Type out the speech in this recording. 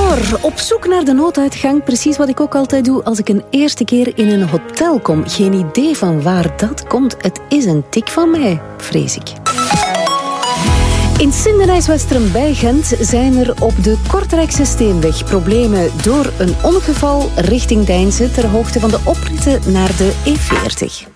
door. Op zoek naar de nooduitgang. Precies wat ik ook altijd doe als ik een eerste keer in een hotel kom. Geen idee van waar dat komt. Het is een tik van mij, vrees ik. In Sindenijs-Westeren bij Gent zijn er op de Kortrijkse Steenweg problemen door een ongeval richting Deinze ter hoogte van de opritten naar de E40.